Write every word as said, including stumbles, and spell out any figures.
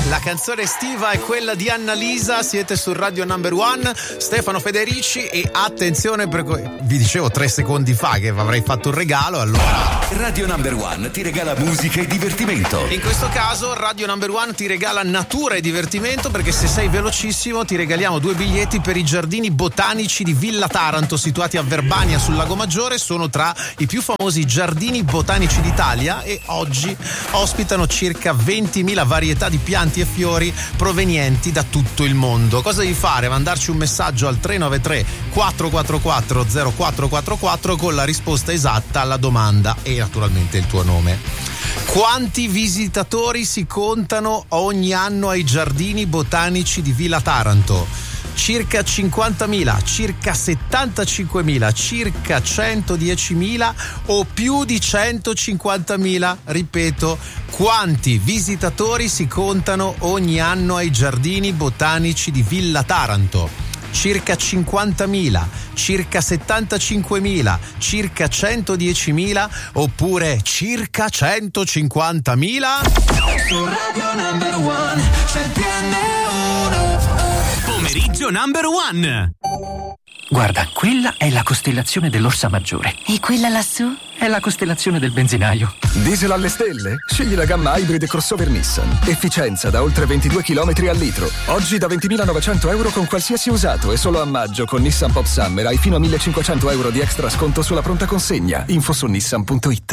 La canzone estiva è quella di Annalisa, siete su Radio Number One, Stefano Federici e attenzione perché vi dicevo tre secondi fa che avrei fatto un regalo, allora Radio Number One ti regala musica e divertimento. in questo caso Radio Number One ti regala natura e divertimento, perché se sei velocissimo ti regaliamo due biglietti per i giardini botanici di Villa Taranto situati a Verbania sul Lago Maggiore. Sono tra i più famosi giardini botanici d'Italia e oggi ospitano circa ventimila varietà di piante e fiori provenienti da tutto il mondo. Cosa devi fare? Mandarci un messaggio al tre nove tre quattro quattro quattro zero quattro quattro quattro con la risposta esatta alla domanda e naturalmente il tuo nome. Quanti visitatori si contano ogni anno ai giardini botanici di Villa Taranto? Circa cinquantamila, circa settantacinquemila, circa centodiecimila o più di centocinquantamila? Ripeto, quanti visitatori si contano ogni anno ai giardini botanici di Villa Taranto? Circa cinquantamila, circa settantacinquemila, circa centodiecimila oppure circa centocinquantamila? Su Radio Number One c'è il T N uno. Pomeriggio Number One. Guarda, quella è la costellazione dell'Orsa Maggiore. E quella lassù? È la costellazione del benzinaio. Diesel alle stelle? Scegli la gamma Hybrid crossover Nissan. Efficienza da oltre ventidue chilometri al litro. Oggi da ventimilanovecento euro con qualsiasi usato e solo a maggio con Nissan Pop Summer hai fino a millecinquecento euro di extra sconto sulla pronta consegna. Info su nissan punto it.